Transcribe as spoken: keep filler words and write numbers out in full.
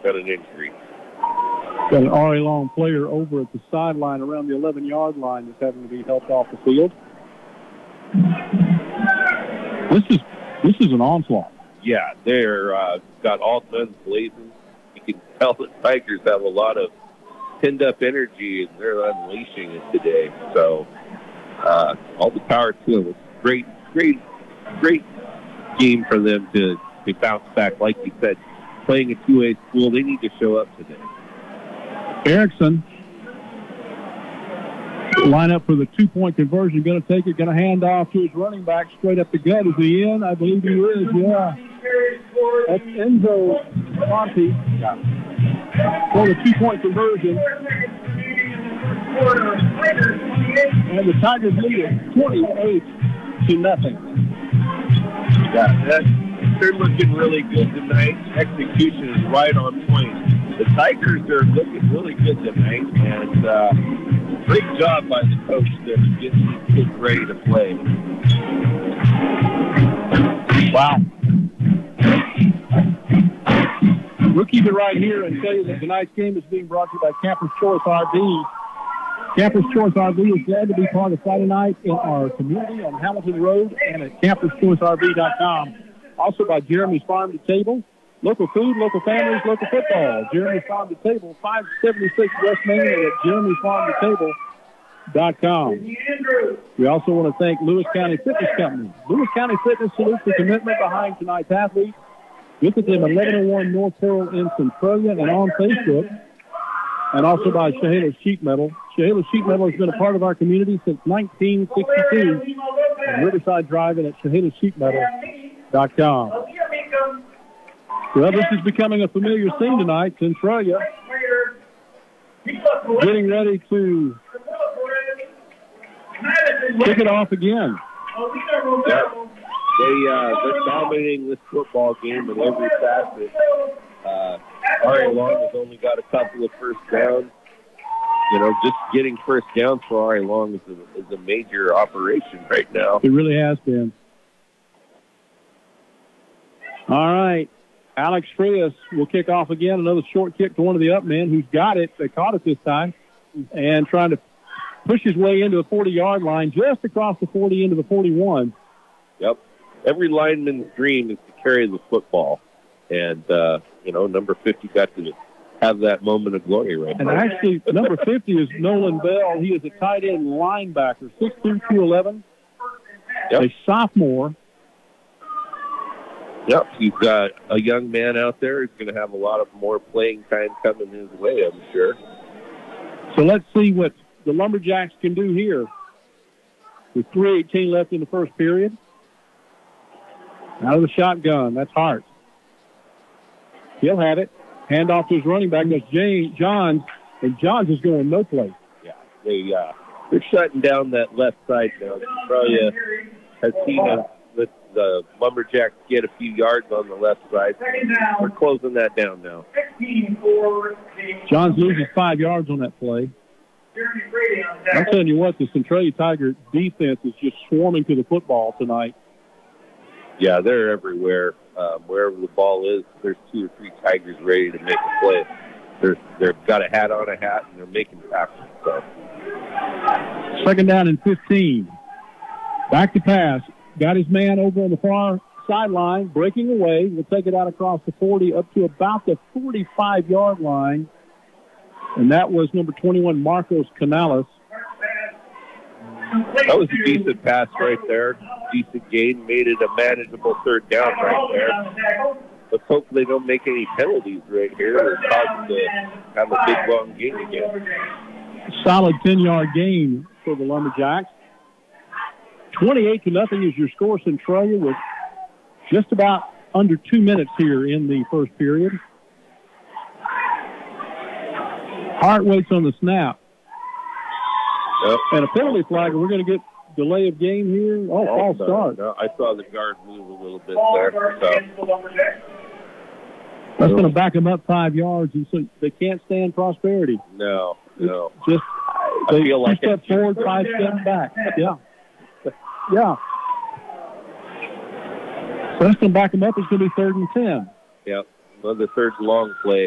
got an injury. Got an R A Long player over at the sideline around the eleven-yard line that's having to be helped off the field. This is this is an onslaught. Yeah, they're uh, got all guns blazing. You can tell the Tigers have a lot of pinned-up energy, and they're unleashing it today. So uh, all the power to them. It's great, great, great game for them to, to bounce back. Like you said, playing a two A school, they need to show up today. Erickson, line up for the two-point conversion. Going to take it, going to hand off to his running back straight up the gut. Is he in? I believe he is, yeah. That's Enzo Monty for the two-point conversion. And the Tigers lead it twenty-eight to nothing. Yeah, that, they're looking really good tonight. Execution is right on point. The Tigers are looking really good tonight, and uh, great job by the coach to get these kids ready to play. Wow. We'll keep it right here and tell you that tonight's game is being brought to you by Campus Choice R V. Campus Choice R V is glad to be part of Friday night in our community on Hamilton Road and at campus choice R V dot com. Also by Jeremy's Farm to Table. Local food, local families, local football. Jeremy's Farm to Table, five seventy-six West Main and at jeremy's farm to table dot com. We also want to thank Lewis County Fitness Company. Lewis County Fitness salutes the commitment behind tonight's athletes. Visit them at eleven oh one North Pearl in Centralia and on Facebook. And also by Chehalis Sheet Metal. Chehalis Sheet Metal has been a part of our community since nineteen sixty-two. And Riverside Drive and at chehalis sheet metal dot com. Well, this is becoming a familiar scene tonight. Centralia getting ready to kick it off again. Yep. They, uh, they're dominating this football game in every facet. Uh, R A Long has only got a couple of first downs. You know, just getting first downs for R A Long is a, is a major operation right now. It really has been. All right. Alex Frias will kick off again. Another short kick to one of the up men who's got it. They caught it this time. And trying to push his way into the forty-yard line, just across the forty into the forty-one. Yep. Every lineman's dream is to carry the football. And, uh, you know, number fifty got to have that moment of glory right and now. And actually, number fifty is Nolan Bell. He is a tight end linebacker, six two, two eleven. Yep. A sophomore. Yep, he's got a young man out there who's going to have a lot of more playing time coming his way, I'm sure. So let's see what the Lumberjacks can do here. With three eighteen left in the first period. Out of the shotgun, that's Hart. He'll have it. Hand off to his running back. That's James Johns, and Johns is going no place. Yeah, they, uh, they're shutting down that left side now. Australia has seen a the, the Lumberjacks get a few yards on the left side. We're closing that down now. Johns loses five yards on that play. I'm telling you what, the Centralia Tiger defense is just swarming to the football tonight. Yeah, they're everywhere. Um, wherever the ball is, there's two or three Tigers ready to make a play. They're, they've got a hat on a hat, and they're making tackles. So. Second down and fifteen. Back to pass. Got his man over on the far sideline, breaking away. We'll take it out across the forty up to about the forty-five-yard line. And that was number twenty-one, Marcos Canales. That was a decent pass right there. Decent gain. Made it a manageable third down right there. Let's hope they don't make any penalties right here. They're causing to have a big, long gain again. Solid ten-yard gain for the Lumberjacks. twenty-eight to nothing is your score, Centralia, with just about under two minutes here in the first period. Hart waits on the snap. Yep. And a penalty flag, and we're going to get delay of game here. Oh, false no, start. No, I saw the guard move a little bit there. So. That's going to back them up five yards, and so they can't stand prosperity. No, no. It's just I they feel like two steps forward, five steps back. Yeah. Yeah. So that's going to back them up. It's going to be third and ten. Yep. Well, the third long play.